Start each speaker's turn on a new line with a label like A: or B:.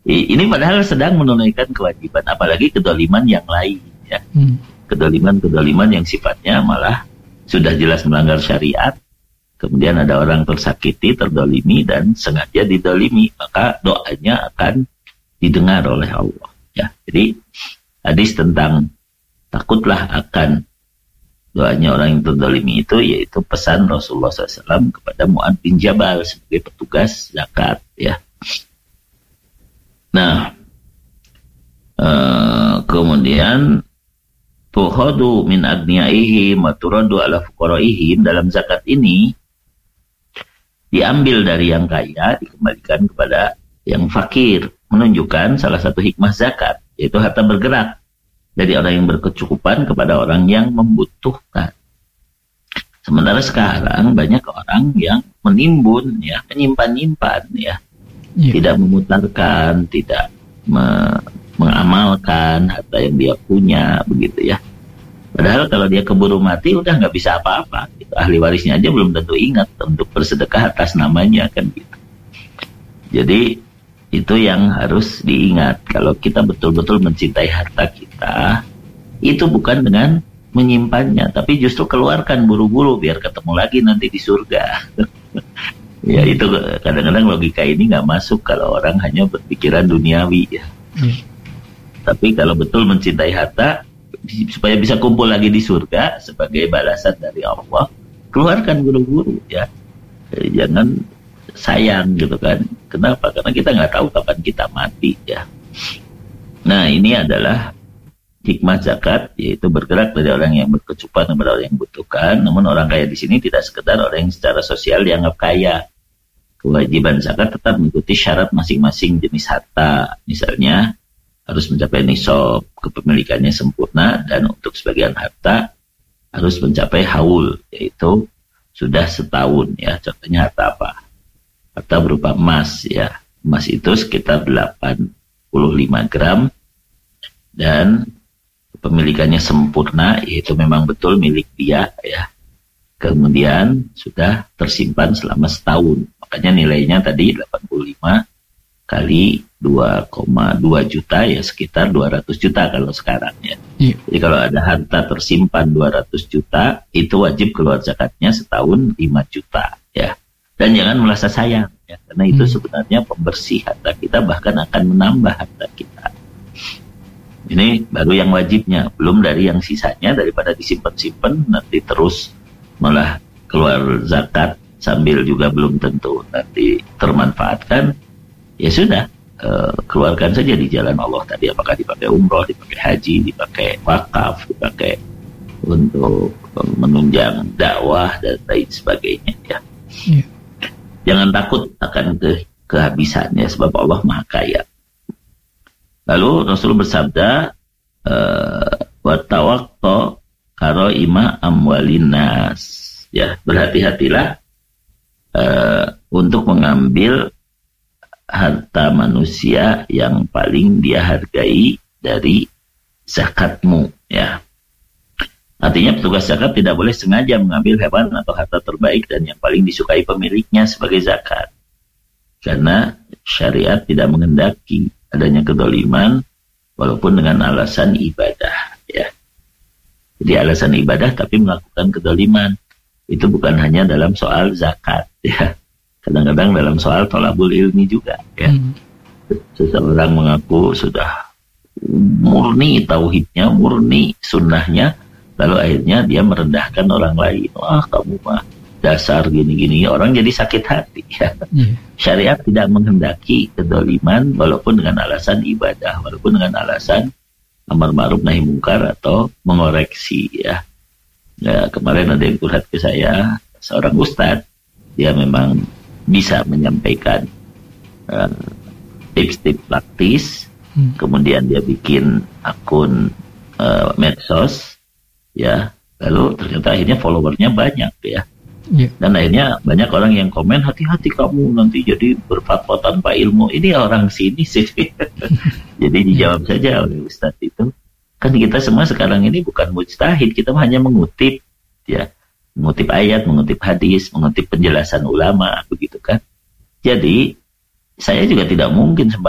A: Ini padahal sedang menunaikan kewajiban, apalagi kedoliman yang lain ya. Kedoliman yang sifatnya malah sudah jelas melanggar syariat, kemudian ada orang tersakiti, terdolimi dan sengaja didolimi, maka doanya akan didengar oleh Allah ya. Jadi hadis tentang takutlah akan doanya orang yang terdolimi itu, yaitu pesan Rasulullah SAW kepada Mu'adz bin Jabal sebagai petugas zakat ya. Nah, kemudian tuhodu min agniyaihim wa turadu ala fuqaraihim, dalam zakat ini diambil dari yang kaya dikembalikan kepada yang fakir, menunjukkan salah satu hikmah zakat, yaitu harta bergerak dari orang yang berkecukupan kepada orang yang membutuhkan. Sementara sekarang banyak orang yang menimbun ya, menyimpan-nyimpan ya, tidak memutarkan, tidak mengamalkan harta yang dia punya begitu ya. Padahal kalau dia keburu mati udah nggak bisa apa-apa gitu. Ahli warisnya aja belum tentu ingat untuk bersedekah atas namanya kan gitu. Jadi itu yang harus diingat. Kalau kita betul-betul mencintai harta kita, itu bukan dengan menyimpannya, tapi justru keluarkan buru-buru biar ketemu lagi nanti di surga. Ya itu kadang-kadang logika ini nggak masuk kalau orang hanya berpikiran duniawi ya. Tapi kalau betul mencintai harta, supaya bisa kumpul lagi di surga sebagai balasan dari Allah, keluarkan buru-buru ya. Jadi jangan sayang gitu kan. Kenapa? Karena kita nggak tahu kapan kita mati ya. Nah ini adalah hikmah zakat, yaitu bergerak dari orang yang berkecukupan kepada orang yang membutuhkan. Namun orang kaya di sini tidak sekedar orang yang secara sosial dianggap kaya. Kewajiban zakat tetap mengikuti syarat masing-masing jenis harta. Misalnya harus mencapai nisab, kepemilikannya sempurna, dan untuk sebagian harta harus mencapai haul, yaitu sudah setahun ya. Contohnya harta apa? Harta berupa emas ya. Emas itu sekitar 85 gram dan kepemilikannya sempurna, yaitu memang betul milik dia ya. Kemudian sudah tersimpan selama setahun. Makanya nilainya tadi 85 kali 2,2 juta ya, sekitar 200 juta kalau sekarang ya. Jadi kalau ada harta tersimpan 200 juta, itu wajib keluar zakatnya setahun 5 juta ya. Dan jangan merasa sayang ya, karena itu sebenarnya pembersih harta kita, bahkan akan menambah harta kita. Ini baru yang wajibnya, belum dari yang sisanya, daripada disimpan-simpan nanti terus malah keluar zakat sambil juga belum tentu nanti termanfaatkan. Ya sudah, keluarkan saja di jalan Allah tadi, apakah dipakai umroh, dipakai haji, dipakai wakaf, dipakai untuk menunjang dakwah dan lain sebagainya ya. Jangan takut akan kehabisannya, sebab Allah Maha Kaya. Lalu Rasul bersabda, wa tawaqqa karaima amwalin nas, ya, berhati-hatilah untuk mengambil harta manusia yang paling dia hargai dari zakatmu ya. Artinya petugas zakat tidak boleh sengaja mengambil hewan atau harta terbaik dan yang paling disukai pemiliknya sebagai zakat, karena syariat tidak menghendaki adanya kedoliman walaupun dengan alasan ibadah ya. Jadi alasan ibadah tapi melakukan kedoliman itu bukan hanya dalam soal zakat ya. Kadang-kadang dalam soal thalabul ilmi juga ya. Seseorang mengaku sudah murni tauhidnya, murni sunnahnya, lalu akhirnya dia merendahkan orang lain. Wah, kamu mah dasar gini-gini, orang jadi sakit hati ya. Syariat tidak menghendaki kedoliman walaupun dengan alasan ibadah, walaupun dengan alasan amar ma'ruf nahi mungkar atau mengoreksi ya. Ya, kemarin ada yang curhat ke saya, seorang ustadz, dia memang bisa menyampaikan tips-tips praktis, kemudian dia bikin akun medsos ya, lalu ternyata akhirnya followernya banyak ya. Dan akhirnya banyak orang yang komen, hati-hati kamu nanti jadi berfatwa tanpa ilmu. Ini orang sini sih. Jadi dijawab saja oleh Ustadz itu, kan kita semua sekarang ini bukan mujtahid, kita hanya mengutip ya, mengutip ayat, mengutip hadis, mengutip penjelasan ulama begitu kan. Jadi saya juga tidak mungkin